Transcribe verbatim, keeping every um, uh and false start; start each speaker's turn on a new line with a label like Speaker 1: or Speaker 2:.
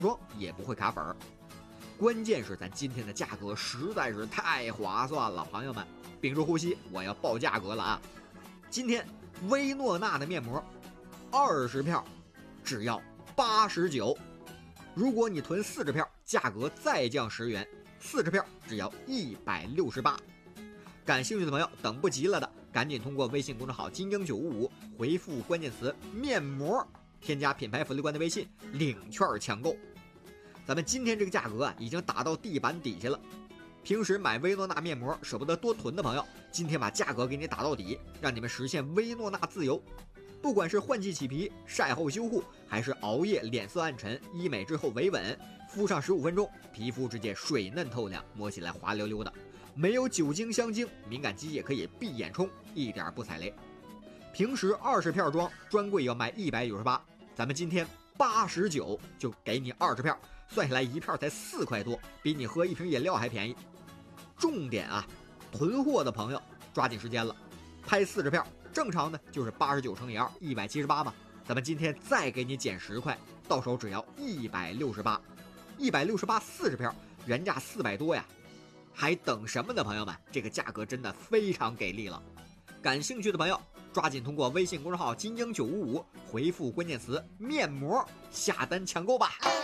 Speaker 1: 装也不会卡粉儿。关键是咱今天的价格实在是太划算了，朋友们，屏住呼吸，我要报价格了啊！今天薇诺娜的面膜，二十票只要八十九，如果你囤四十票，价格再降十元，四十票只要一百六十八。感兴趣的朋友，等不及了的，赶紧通过微信公众号金鹰九五五回复关键词面膜，添加品牌福利官的微信，领券抢购。咱们今天这个价格啊，已经打到地板底下了。平时买薇诺娜面膜舍不得多囤的朋友，今天把价格给你打到底，让你们实现薇诺娜自由。不管是换季起皮、晒后修护，还是熬夜脸色暗沉、医美之后维稳，敷上十五分钟，皮肤直接水嫩透亮，摸起来滑溜溜的，没有酒精香精，敏感肌也可以闭眼冲，一点不踩雷。平时二十片装专柜要卖一百九十八，咱们今天八十九就给你二十片，算下来一片才四块多，比你喝一瓶饮料还便宜。重点啊，囤货的朋友抓紧时间了，拍四十片，正常的就是八十九乘以二，一百七十八嘛。咱们今天再给你减十块，到手只要一百六十八，一百六十八四十片，原价四百多呀，还等什么呢？朋友们，这个价格真的非常给力了。感兴趣的朋友，抓紧通过微信公众号金鹰九五五回复关键词面膜下单抢购吧。